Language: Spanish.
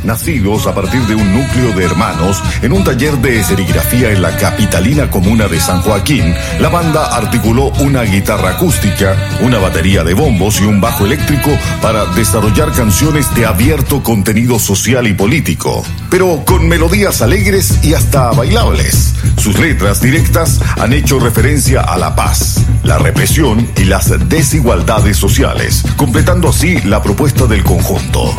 nacidos a partir de un núcleo de hermanos en un taller de serigrafía en la capitalina comuna de San Joaquín, la banda articuló una guitarra acústica, una batería de bombos y un bajo eléctrico para desarrollar canciones de abierto contenido social y político, pero con melodías alegres y hasta bailables. Sus letras directas han hecho referencia a la paz, la represión y las desigualdades sociales, completando así la propuesta del conjunto.